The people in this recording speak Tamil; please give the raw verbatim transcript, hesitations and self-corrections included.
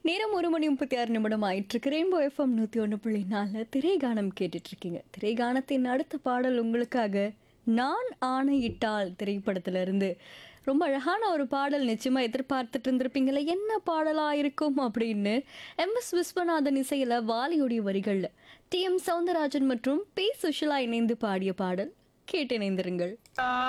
நேரம் ஒரு மணி முப்பத்தி ஆறு நிமிடம் ஆயிட்டிருக்கு. ரெயின்போ எஃப்எம் நூற்றி ஒன்று புள்ளி நாலு திரைகானம் கேட்டுட்ருக்கீங்க. திரைகானத்தின் அடுத்த பாடல் உங்களுக்காக நான் ஆணையிட்டால் திரைப்படத்திலிருந்து ரொம்ப அழகான ஒரு பாடல். நிச்சயமாக எதிர்பார்த்துட்டு இருந்திருப்பீங்களே என்ன பாடலாக இருக்கும் அப்படின்னு. எம் எஸ் விஸ்வநாதன் இசையில் வாலியுடைய வரிகளில் டி எம் சவுந்தரராஜன் மற்றும் பி சுஷிலா இணைந்து பாடிய பாடல். கேட்டு இணைந்திருங்கள்.